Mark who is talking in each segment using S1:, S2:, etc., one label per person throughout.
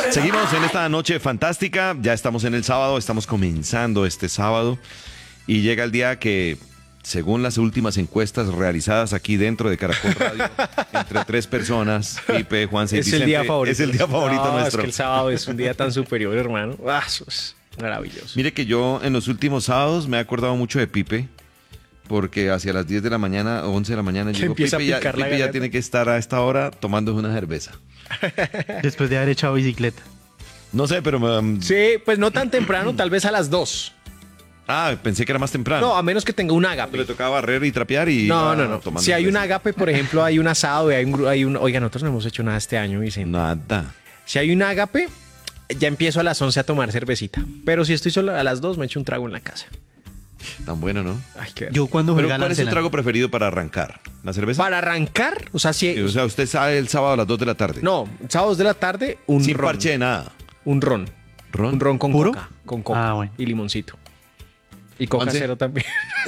S1: Seguimos en esta noche fantástica. Ya estamos en el sábado, estamos comenzando este sábado. Y llega el día que, según las últimas encuestas realizadas aquí dentro de Caracol Radio, entre 3 personas, Pipe, Juanse y
S2: Es
S1: Vicente,
S2: el día favorito.
S1: es el día favorito
S2: No,
S1: nuestro.
S2: Es que el sábado es un día tan superior, hermano. Eso es maravilloso.
S1: Mire que yo en los últimos sábados me he acordado mucho de Pipe, porque hacia las 10 de la mañana, 11 de la mañana,
S2: Que
S1: digo,
S2: empieza
S1: Pipe,
S2: a picar la
S1: Pipe ya
S2: garganta.
S1: tiene que estar a esta hora tomando una cerveza.
S3: Después de haber echado bicicleta.
S1: No sé, pero...
S2: Sí, pues no tan temprano, tal vez a las 2.
S1: pensé que era más temprano.
S2: No, a menos que tenga un
S1: Le
S2: ágape.
S1: tocaba barrer y trapear y...
S2: No.
S1: tomando
S2: Si hay un
S1: cerveza.
S2: ágape, por ejemplo, hay un asado y hay un... Oiga, nosotros no hemos hecho nada este año, Vicente.
S1: Nada.
S2: Si hay un ágape, ya empiezo a las 11 a tomar cervecita. Pero si estoy solo a las 2, me echo un trago en la casa.
S1: Tan bueno, ¿no?
S2: Ay, qué...
S3: Yo cuando
S1: Pero
S3: jugué al
S1: ¿cuál es su
S3: Arsenal,
S1: trago preferido para arrancar? ¿La cerveza?
S2: Para arrancar, o sea, si...
S1: O sea, usted sale el sábado a las 2 de la tarde.
S2: No, sábados de la tarde, un
S1: Sin
S2: ron.
S1: parche de nada.
S2: Un ron.
S1: ¿Ron?
S2: Un ron con
S3: ¿Puro?
S2: coca. Con coca.
S3: Ah, bueno.
S2: Y limoncito. Y coca
S1: ¿Juanse?
S2: cero también.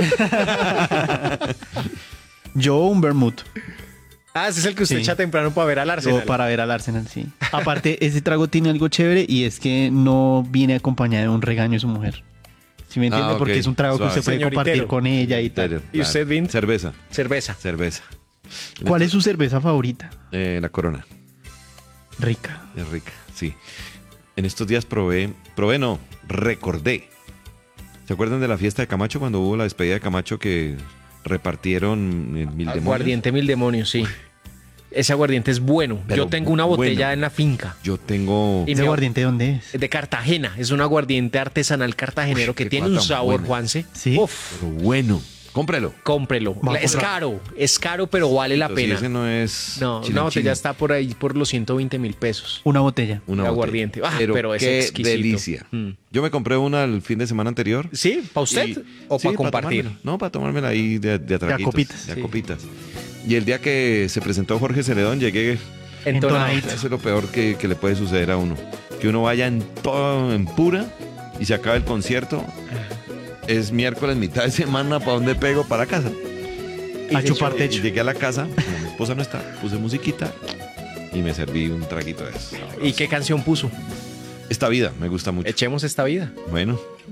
S3: yo un vermouth.
S2: Ese es el que usted
S3: Sí.
S2: echa temprano para ver al Arsenal.
S3: Yo para ver al Arsenal, sí. Aparte, ese trago tiene algo chévere y es que no viene acompañado de un regaño de su mujer. ¿Sí me entiende?
S1: ok.
S3: Porque es un trago
S1: Suave.
S3: que usted puede
S2: Señoritero.
S3: compartir con ella y tal.
S1: Claro.
S2: ¿Y usted, Vin?
S1: Cerveza.
S2: Cerveza.
S1: Cerveza.
S3: ¿Cuál es su cerveza favorita?
S1: La Corona.
S3: Rica.
S1: Es rica, sí. En estos días recordé. ¿Se acuerdan de la fiesta de Camacho cuando hubo la despedida de Camacho que repartieron Mil Demonios?
S2: Aguardiente Mil Demonios, sí. Ese aguardiente es bueno.
S1: Pero
S2: Yo tengo una botella
S1: bueno.
S2: en la finca.
S1: Yo tengo...
S2: Y
S3: ¿Ese
S2: mi-
S3: aguardiente dónde es?
S2: De Cartagena. Es un aguardiente artesanal cartagenero
S1: Uy,
S2: que
S1: qué
S2: tiene
S1: cosa
S2: un
S1: tan
S2: sabor,
S1: buena.
S2: Juanse.
S3: Sí.
S2: Uf,
S1: Pero bueno, cómprelo.
S2: cómprelo.
S3: Vamos a
S2: Es
S3: comprar.
S2: caro, pero vale la
S1: Entonces,
S2: pena.
S1: ese no es...
S2: No,
S1: chino
S2: una botella
S1: chino.
S2: está por ahí por los 120.000 pesos.
S3: Una botella.
S1: Una
S2: de
S1: botella.
S2: aguardiente. Pero es
S1: qué
S2: exquisito.
S1: delicia.
S2: Mm.
S1: Yo me compré una el fin de semana anterior.
S2: ¿Sí? ¿Para usted?
S1: Y-
S2: ¿O
S1: sí,
S2: para compartir?
S1: tomármela. No, para tomármela ahí de a traguitos,
S3: copitas.
S1: de a
S2: Sí.
S1: copitas. Y el día que se presentó Jorge Celedón, llegué...
S2: Entonadito.
S1: Eso es lo peor que le puede suceder a uno. Que uno vaya en todo, en pura, y se acaba el concierto. Es miércoles, mitad de semana, ¿para dónde pego? Para casa.
S3: A chupar
S1: Y
S3: techo.
S1: llegué a la casa, como mi esposa no está, puse musiquita y me serví un traguito de eso.
S2: ¿Y qué canción puso?
S1: Esta vida me gusta mucho.
S2: Echemos esta vida.
S1: Bueno,